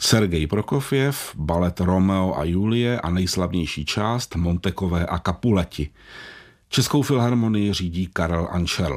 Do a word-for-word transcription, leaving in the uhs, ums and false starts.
Sergej Prokofjev, balet Romeo a Julie a nejslavnější část Montekové a Capuleti. Českou filharmonii řídí Karel Ančerl.